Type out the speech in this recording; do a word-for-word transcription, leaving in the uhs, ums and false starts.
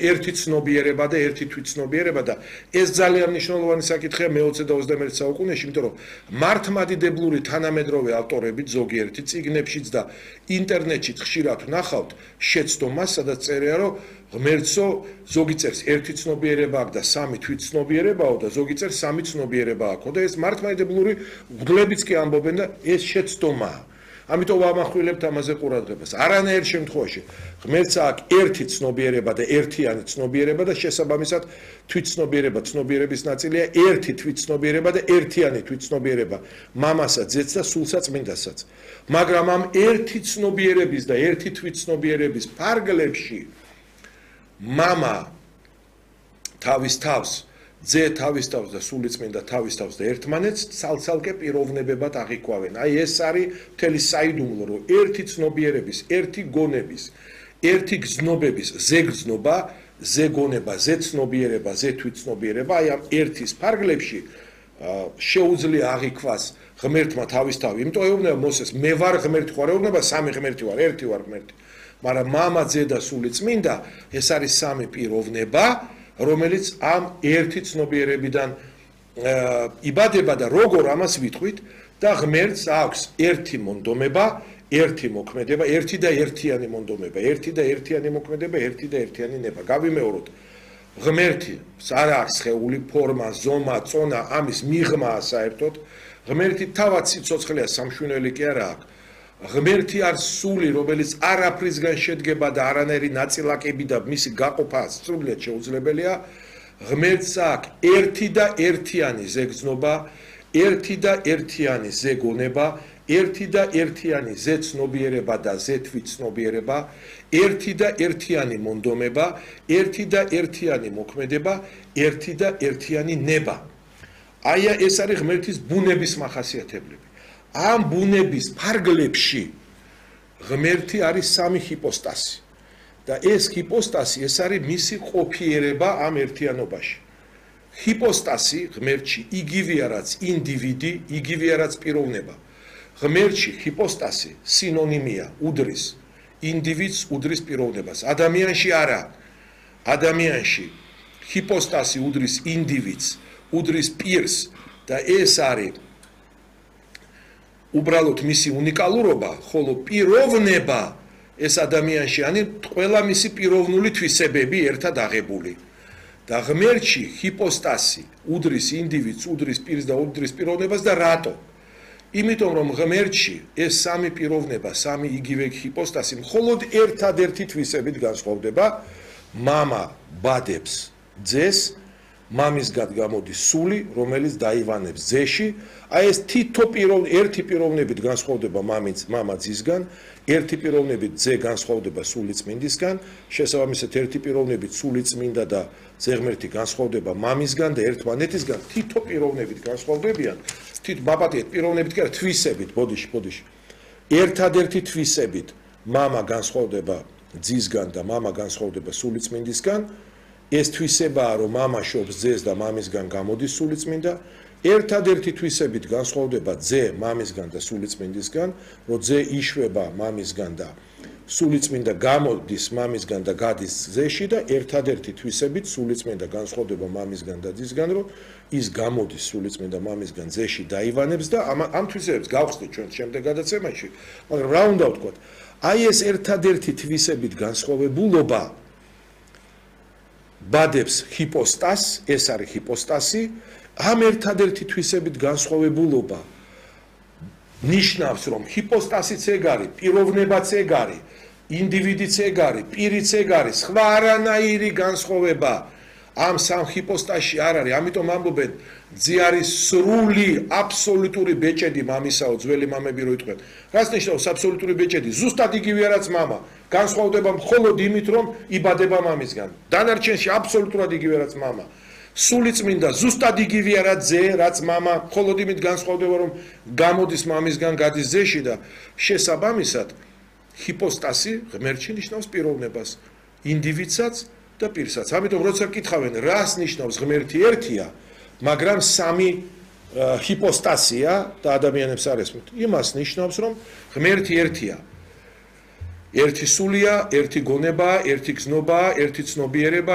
ერთი ცნობიერება და ერთი თვითცნობიერება და ეს ძალიან მნიშვნელოვანი საკითხია მეოცე და ოცდამეერთე საუკუნეში, იმიტომ რომ მართლმადიდებლური თანამედროვე ავტორები ზოგიერთი წიგნებშიც და ინტერნეტშიც ხშირად ვნახავთ შეცდომას, სადაც წერია, რომ ღმერთო ზოგი წერს ერთი ცნობიერება აქვს და სამი თვითცნობიერებაო და ზოგი წერს სამი ცნობიერება აქვს და ეს მართლმადიდებლური მღვდლებიც კი ამბობენ და ეს შეცდომაა. ამიტომ ვამახვილებთ ამაზე ყურადღებას. არანაირ შემთხვევაში ღმერთს აქვს ერთი ცნობიერება და ერთიანი ცნობიერება და შესაბამისად თვითცნობიერება ცნობიერების ნაწილია ერთი თვითცნობიერება და ერთიანი თვითცნობიერება მამასა, ძეც და სულსა წმინდასაც. მაგრამ ამ ერთი ცნობიერების და ერთი თვითცნობიერების ფარგლებში მამა თავის თავს ძე თავის თავს და სულიწმინდა თავის თავს და ერთმანეთს ცალ-ცალკე პიროვნებებად აღიქვავენ. აი ეს არის მთელი საიდუმლო, რომ ერთი ცნობიერების, ერთი გონების, ერთი გზნობების ზეგრძნობა, ზეგონება, ზეცნობიერება, ზეთვითცნობიერება, აი ამ ერთის ფარგლებში შეუძლია აღიქვას ღმერთმა თავის თავი. იმიტომ ეუბნება მოსეს, მე ვარ ღმერთი, ხო არ ეუბნება სამი ღმერთი ვარ, ერთი ვარ ღმერთი. მაგრამ მამა, ძე და სულიწმინდა ეს არის სამი პიროვნება, რომელიც ამ ერთი ცნობიერებიდან იბადება და როგორ ამას ვიტყვით და ღმერთს აქვს ერთი მონდომება, ერთი მოქმედება, ერთი და ერთიანი მონდომება, ერთი და ერთიანი მოქმედება, ერთი და ერთიანი ნება. გავიმეოროთ, ღმერთი არ აქვს სხეული, ფორმა, ზომა, წონა, ამის მიღმაა საერთოდ. ღმერთი თავად სიცოცხლეა, სამშვენელი კი არა აქვს. ღმერთი არის სული, რომელიც არაფრისგან შედგება და არანაირი ნაწილაკები და მისი გაყოფა სრულიად შეუძლებელია. ღმერთს აქვს ერთი და ერთიანი ზეგრძნობა, ერთი და ერთიანი ზეგონება, ერთი და ერთიანი ზეცნობიერება და ზეთვითცნობიერება, ერთი და ერთიანი მონდომება, ერთი და ერთიანი მოქმედება, ერთი და ერთიანი ნება. აი ეს არის ღმერთის ბუნების მახასიათებლები. ამ ბუნების ფარგლებში ღმერთი არის სამი ჰიპოსტასი და ეს ჰიპოსტასი ეს არის მისი ყოფიერება ამ ერთიანობაში. ჰიპოსტასი ღმერთში იგივეა რაც ინდივიდი, იგივეა რაც პიროვნება. ღმერთში ჰიპოსტასი სინონიმია, უდრის ინდივიდს, უდრის პიროვნებას. ადამიანში არა. ადამიანში ჰიპოსტასი უდრის ინდივიდს, უდრის პირს და ეს არის უბრალოდ მისი უნიკალურობა, ხოლო პიროვნება ეს ადამიანში არის ყველა მისი პიროვნული თვისებები ერთად აღებული. და ღმერთში ჰიპოსტასი უდრის ინდივიდს, უდრის პირს და უდრის პიროვნებას და რატო? იმიტომ რომ ღმერთში ეს სამი პიროვნება, სამი იგივე ჰიპოსტასი მხოლოდ ერთადერთი თვისებით განსხვავდება. მამა ბადებს ძეს, მამისგან გამოდის სული, რომელიც დაივანებს ძეში. აი ეს თითო პიროვნ ერთი პიროვნებით განსხვავდება მამის მამა ძისგან, ერთი პიროვნებით ძე განსხვავდება სულიწმინდისგან, შესაბამისად ერთი პიროვნებით სულიწმინდა და ძეღმერთი განსხვავდება მამისგან და ერთმანეთისგან, თითო პიროვნებით განსხვავდებიან. თვით ბაბათიეთ პიროვნებით კი არა, თვისებით, ბოდიში, ბოდიში. ერთადერთი თვისებით მამა განსხვავდება ძისგან და მამა განსხვავდება სულიწმინდისგან. ეს თვისებაა, რომ მამა შობს ძეს და მამისგან გამოდის სულიწმინდა. ერთადერთი თვისებით განსხვავდება ძე მამისგან და სულიწმინდისგან, რომ ძე იშვება მამისგან და სულიწმინდა გამოდის მამისგან და გადის ძეში და ერთადერთი თვისებით სულიწმინდა განსხვავდება მამისგან და ძისგან, რომ ის გამოდის სულიწმინდა მამისგან ძეში დაივანებს და ამ ამ თვისებებს გავხსნით ჩვენ შემდეგ გადაცემაში, მაგრამ რა უნდა ვთქვათ? აი ეს ერთადერთი თვისებით განსხვავებულობა ბადებს ჰიპოსტას, ეს არის ჰიპოსტასი, ამ ერთადერთი თვისებით განსხვავებულობა ნიშნავს, რომ ჰიპოსტასიც ეგ არის, პიროვნებაც ეგ არის, ინდივიდიც ეგ არის, პირიც ეგ არის, სხვა არანაირი განსხვავება ამ სამ ჰიპოსტასში არ არის. ამიტომ ამბობენ, ძე არის სრული, აბსოლუტური ბეჭედი მამისაო, ძველი მამები რო იტყვენ. რას ნიშნავს აბსოლუტური ბეჭედი? ზუსტად იგივეა რაც მამა. განსხვავდება მხოლოდ იმით, რომ იბადება მამისგან. დანარჩენში აბსოლუტურად იგივე რაც მამა. სულიწმინდა ზუსტად იგივეა რაც ძე, რაც მამა, მხოლოდ იმით განსხვავდება, რომ გამოდის მამისგან, გადის ძეში და შესაბამისად ჰიპოსტასი ღმერთში ნიშნავს პიროვნებას, ინდივიდსაც და პირსაც. ამიტომ როცა გკითხავენ, რას ნიშნავს ღმერთი ერთია, მაგრამ სამი ჰიპოსტასია და ადამიანებს არ ესმით. იმას ნიშნავს, რომ ღმერთი ერთია. ერთი სულია, ერთი გონება, ერთი გზნობა, ერთი ცნობიერება.